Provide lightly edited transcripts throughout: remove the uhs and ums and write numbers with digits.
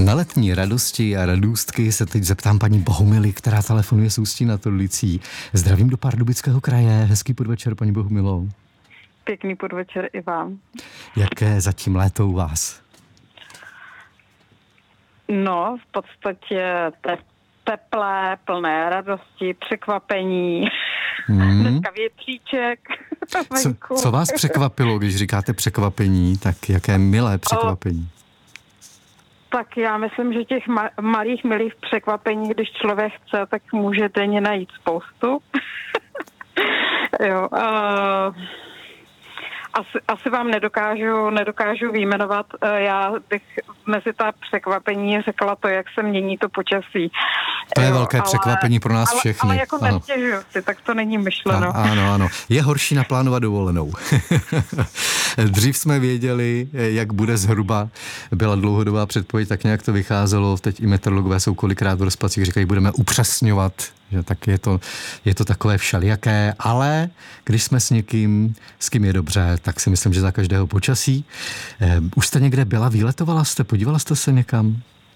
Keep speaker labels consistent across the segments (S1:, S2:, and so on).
S1: Na letní radosti a radůstky se teď zeptám paní Bohumily, která telefonuje z Ústí nad Orlicí. Zdravím do Pardubického kraje. Hezký podvečer, paní Bohumilo.
S2: Pěkný podvečer i vám.
S1: Jaké zatím léto u vás?
S2: No, v podstatě teplé, plné radosti, překvapení. Dneska větříček.
S1: Co vás překvapilo, když říkáte překvapení, tak jaké milé překvapení?
S2: Tak já myslím, že těch malých milých překvapení, když člověk chce, tak může denně najít spoustu. Jo, asi vám nedokážu vyjmenovat. Já bych mezi ta překvapení řekla to, jak se mění to počasí.
S1: To je velké překvapení pro nás všechny.
S2: Ale jako nestěžuju si, tak to není myšleno.
S1: Ano. Je horší naplánovat dovolenou. Dřív jsme věděli, jak bude zhruba. Byla dlouhodobá předpověď, tak nějak to vycházelo. Teď i meteorologové jsou kolikrát v rozpacích, říkají, budeme upřesňovat, že tak je to takové všelijaké, ale když jsme s někým, s kým je dobře, tak si myslím, že za každého počasí. Už jste někde byla, výletovala jste, podívala jste se někam?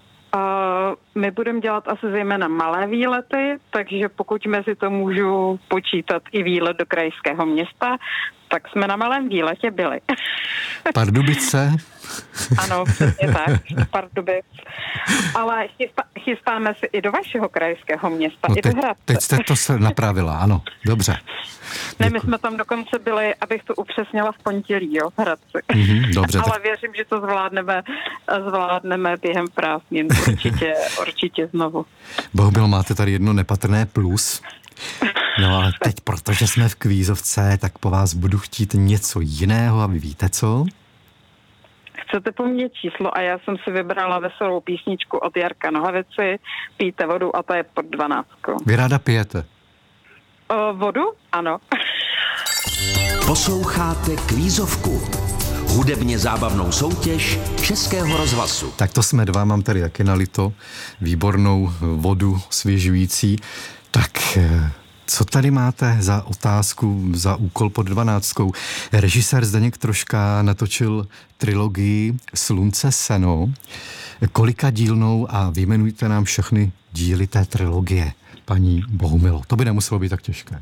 S2: My budeme dělat asi zejména malé výlety, takže pokud mezi to můžu počítat i výlet do krajského města, tak jsme na malém výletě byli.
S1: Pardubice?
S2: Ano, přesně tak, Pardubic. Ale chystáme se i do vašeho krajského města, i do Hradce.
S1: Teď jste to se napravila, ano, dobře.
S2: Ne, my jsme tam dokonce byli, abych to upřesnila, v pondělí, jo, v Hradci.
S1: Dobře.
S2: Ale věřím, že to zvládneme během prázdnin, určitě znovu.
S1: Bohužel máte tady jedno nepatrné plus. No ale teď, protože jsme v kvízovce, tak po vás budu chtít něco jiného a vy víte co?
S2: Chcete po mně číslo a já jsem si vybrala veselou písničku od Jarka Nohavici, Pijte vodu a to je pod 12.
S1: Vy ráda pijete?
S2: Vodu? Ano.
S3: Posloucháte kvízovku. Hudebně zábavnou soutěž Českého rozhlasu.
S1: Tak to jsme dva, mám tady taky nalito. Výbornou vodu svěžující. Tak co tady máte za otázku, za úkol pod 12? Režisér Zdeněk Troška natočil trilogii Slunce, seno. Kolika dílnou a vyjmenujte nám všechny díly té trilogie, paní Bohumilo. To by nemuselo být tak těžké.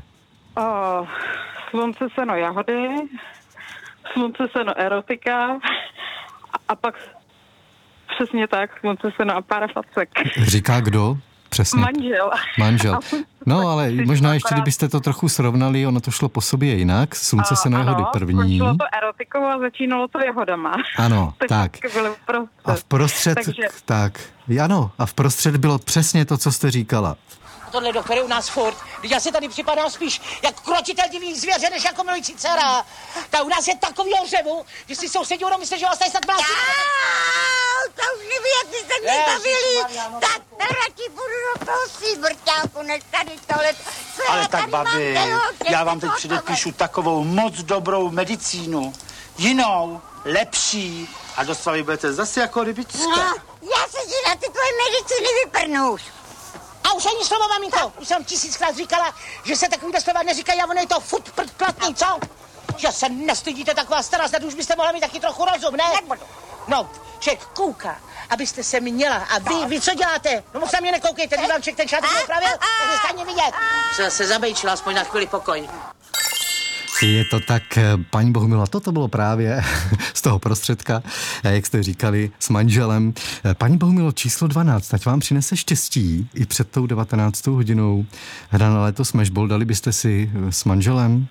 S2: Slunce, seno, jahody, Slunce, seno, erotika a pak přesně tak, Slunce, seno a pár facek.
S1: Říká kdo? Přesně. Manžel. No, ale možná ještě, kdybyste to trochu srovnali, ono to šlo po sobě jinak. Slunce, seno, jahody první.
S2: Skončilo to erotikou a začínalo to jahodama.
S1: Ano, tak. A vprostřed, tak. Ano, a vprostřed bylo přesně to, co jste říkala.
S4: Tohle doktor je u nás furt. Když já si tady připadám spíš jak krotitel divých zvěře, než jako milující dcera. Ta u nás je takovýho řevu, že si sousedí budou myslet, že vás tady snad mlátí.
S5: To už neví, jak jste se mě bavili. Tak radši budu do toho síbrťáku, než tady tohle.
S6: Ale tak, babi, já vám teď předepíšu takovou moc dobrou medicínu. Jinou, lepší a do slavy budete zase jako rybička.
S5: No, já se ti na ty tvoje medicíny vyprnu.
S4: A už ani slovo, maminko. Už jsem 1000krát říkala, že se takovýhle slova neříkají a ono je to furt platný, co? Že se nestydíte, taková stará, snad už byste mohla mít taky trochu rozum, ne? No, člověk kouká, abyste se měla. A vy co děláte? No moc na mě nekoukejte, když vám člověk ten šátek neopravil, tak je stejně vidět. Jsem se zabejčila aspoň na chvíli pokoj.
S1: Je to tak, paní Bohumila, toto bylo právě z toho prostředka, jak jste říkali, s manželem. Paní Bohumilo, číslo 12, ať vám přinese štěstí i před tou 19. hodinou. Hra na léto Smashball, dali byste si s manželem?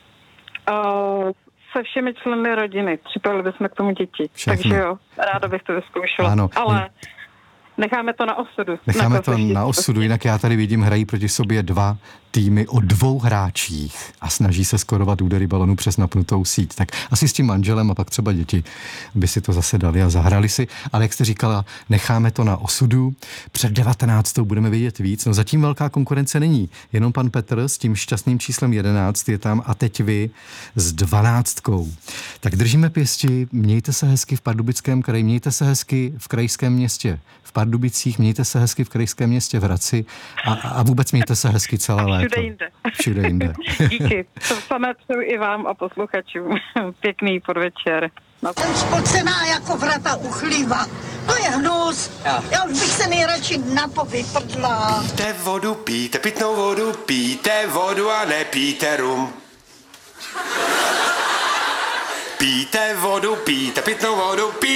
S2: Se všemi členy rodiny, připojili bychom k tomu děti.
S1: Všechny.
S2: Takže jo, ráda bych to vyzkoušela.
S1: Ano.
S2: Ale necháme to na osudu.
S1: Necháme to na osudu, jinak já tady vidím, hrají proti sobě dva týmy o 2 hráčích a snaží se skorovat údery balonu přes napnutou síť. Tak asi s tím manželem a pak třeba děti by si to zase dali a zahrali si. Ale jak jste říkala, necháme to na osudu. Před 19. budeme vědět víc. No zatím velká konkurence není. Jenom pan Petr s tím šťastným číslem 11 je tam a teď vy s 12. Tak držíme pěsti, mějte se hezky v Pardubickém kraji, mějte se hezky v krajském městě v Pardubicích, mějte se hezky v krajském městě v Hradci a vůbec mějte se hezky celé léto. Všude jinde.
S2: Díky. To samé přeju i vám a posluchačům. Pěkný podvečer.
S5: Jsem spocená jako vrata u chlíva. To je hnus. Já už bych se nejradši napovyprdla.
S7: Pijte pitnou vodu, pijte vodu a nepijte rum. Pijte vodu, pijte pitnou vodu,